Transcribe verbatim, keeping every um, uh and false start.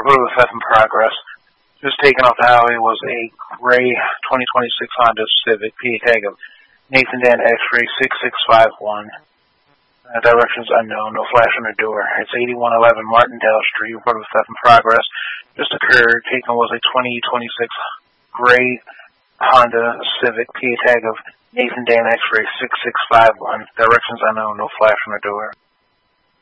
report of the theft in progress. Just taken off the highway was a gray twenty twenty-six Honda Civic, P A tag of Nathan Dan X-ray six six five one. Uh, directions unknown, no flash on the door. It's eighty-one eleven Martindale Street. Report of theft in progress. Just occurred. Taken was a twenty twenty-six gray Honda Civic, P A tag of Nathan Dan X-ray six six five one. Directions unknown, no flash on the door.